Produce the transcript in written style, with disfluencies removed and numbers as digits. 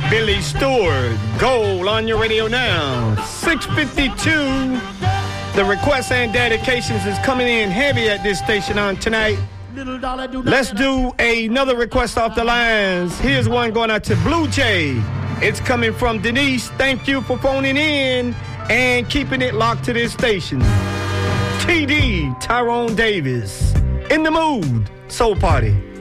Billy Stewart, Gold on your radio now. 6:52. The requests and dedications is coming in heavy at this station on tonight. Let's do another request off the lines. Here's one going out to Blue Jay. It's coming from Denise. Thank you for phoning in and keeping it locked to this station. TD, Tyrone Davis. In the mood. Soul Party.